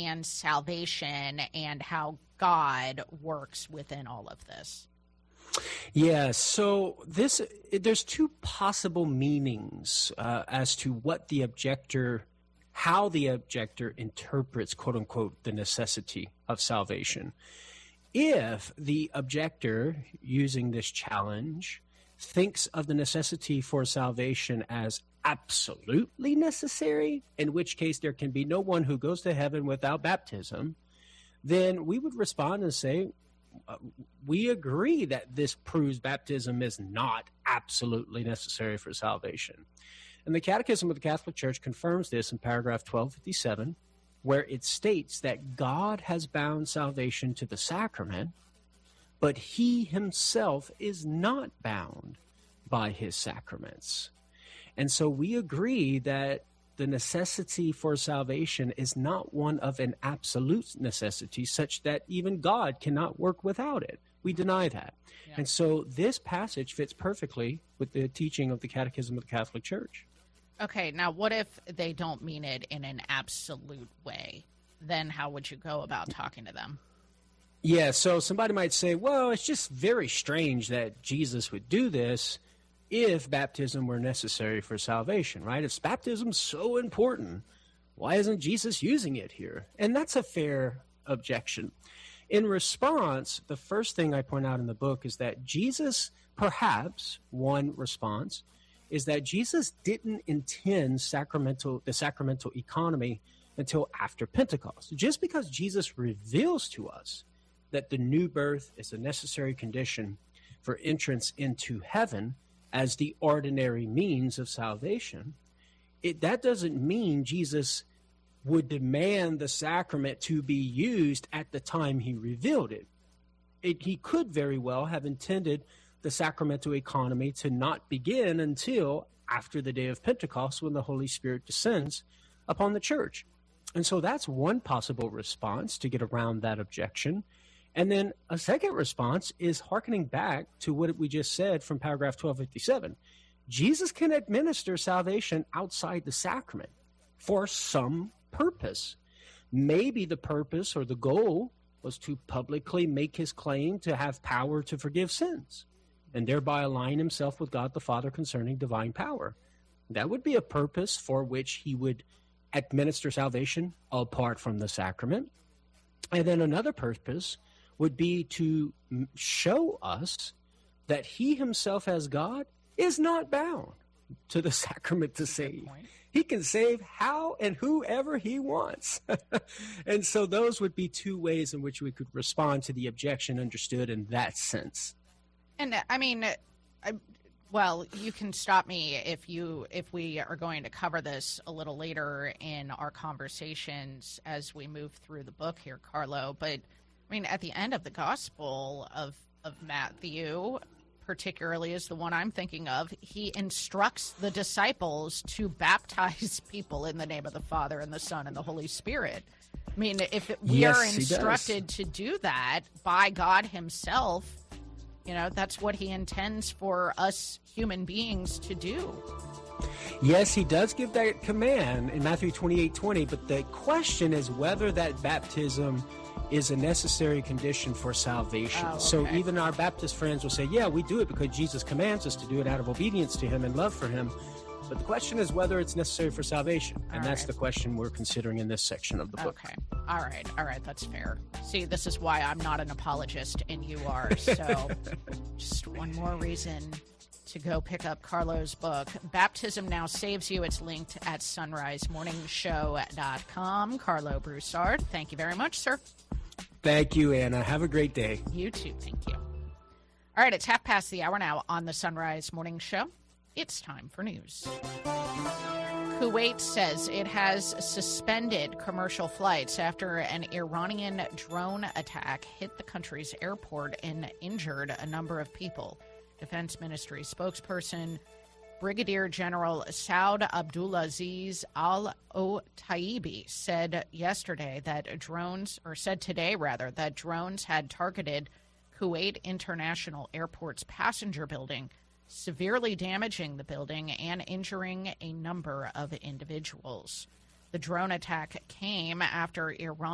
and salvation and how God works within all of this? Yeah, so there's two possible meanings as to how the objector interprets, quote unquote, the necessity of salvation. If the objector using this challenge thinks of the necessity for salvation as absolutely necessary, in which case there can be no one who goes to heaven without baptism, then we would respond and say, we agree that this proves baptism is not absolutely necessary for salvation. And the Catechism of the Catholic Church confirms this in paragraph 1257, where it states that God has bound salvation to the sacrament, but he himself is not bound by his sacraments. And so we agree that the necessity for salvation is not one of an absolute necessity, such that even God cannot work without it. We deny that. Yeah. And so this passage fits perfectly with the teaching of the Catechism of the Catholic Church. Okay, now what if they don't mean it in an absolute way? Then how would you go about talking to them? Yeah, so somebody might say, well, it's just very strange that Jesus would do this if baptism were necessary for salvation, right? If baptism's so important, why isn't Jesus using it here? And that's a fair objection. In response, the first thing I point out in the book is that Jesus, perhaps one response, is that Jesus didn't intend the sacramental economy until after Pentecost. Just because Jesus reveals to us that the new birth is a necessary condition for entrance into heaven as the ordinary means of salvation, that doesn't mean Jesus would demand the sacrament to be used at the time he revealed it. He could very well have intended the sacramental economy to not begin until after the day of Pentecost, when the Holy Spirit descends upon the church. And so that's one possible response to get around that objection. And then a second response is hearkening back to what we just said from paragraph 1257. Jesus can administer salvation outside the sacrament for some purpose. Maybe the purpose or the goal was to publicly make his claim to have power to forgive sins and thereby align himself with God the Father concerning divine power. That would be a purpose for which he would administer salvation apart from the sacrament. And then another purpose would be to show us that he himself as God is not bound to the sacrament to save. He can save how and whoever he wants. And so those would be two ways in which we could respond to the objection understood in that sense. And I mean, well, you can stop me if we are going to cover this a little later in our conversations as we move through the book here, Carlo. But I mean, at the end of the Gospel of Matthew, particularly is the one I'm thinking of, he instructs the disciples to baptize people in the name of the Father and the Son and the Holy Spirit. I mean, if we are instructed to do that by God himself, you know, that's what he intends for us human beings to do. Yes, he does give that command in Matthew 28:20, but the question is whether that baptism is a necessary condition for salvation. Okay. So even our Baptist friends will say, yeah, we do it because Jesus commands us to do it out of obedience to him and love for him. But the question is whether it's necessary for salvation. And that's the question we're considering in this section of the book. Okay. All right. That's fair. See, this is why I'm not an apologist and you are. So just one more reason to go pick up Carlo's book, Baptism Now Saves You. It's linked at sunrisemorningshow.com. Carlo Broussard, thank you very much, sir. Thank you, Anna. Have a great day. You too. Thank you. All right, it's 1:30 now on the Sunrise Morning Show. It's time for news. Kuwait says it has suspended commercial flights after an Iranian drone attack hit the country's airport and injured a number of people. Defense Ministry spokesperson Brigadier General Saud Abdulaziz Al-Otaibi said today that drones had targeted Kuwait International Airport's passenger building, severely damaging the building and injuring a number of individuals. The drone attack came after Iran